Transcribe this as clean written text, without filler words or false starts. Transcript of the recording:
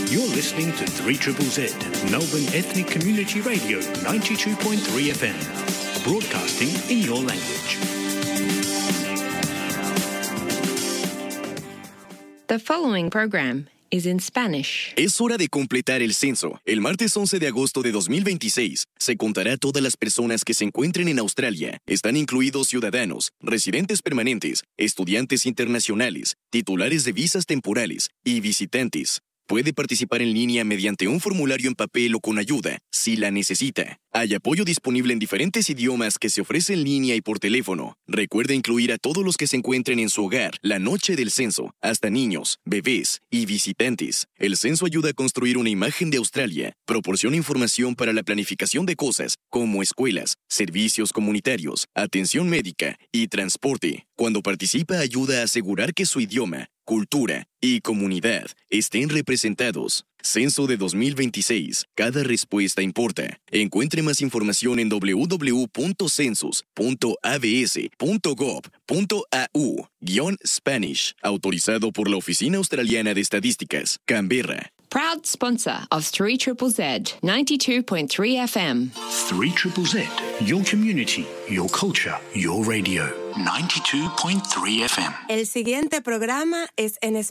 You're listening to 3ZZZ, Melbourne Ethnic Community Radio 92.3 FM, broadcasting in your language. The following program is in Spanish. Es hora de completar el censo. El martes 11 de agosto de 2026 se contará todas las personas que se encuentren en Australia. Están incluidos ciudadanos, residentes permanentes, estudiantes internacionales, titulares de visas temporales y visitantes. Puede participar en línea mediante un formulario en papel o con ayuda, si la necesita. Hay apoyo disponible en diferentes idiomas que se ofrece en línea y por teléfono. Recuerde incluir a todos los que se encuentren en su hogar la noche del censo, hasta niños, bebés y visitantes. El censo ayuda a construir una imagen de Australia, proporciona información para la planificación de cosas como escuelas, servicios comunitarios, atención médica y transporte. Cuando participa ayuda a asegurar que su idioma, cultura y comunidad estén representados. Censo de 2026. Cada respuesta importa. Encuentre más información en www.census.abs.gov.au/Spanish. Autorizado por la Oficina Australiana de Estadísticas, Canberra. Proud sponsor of 3ZZZ 92.3 FM. 3ZZZ, your community, your culture, your radio. 92.3 FM. El siguiente programa es en español.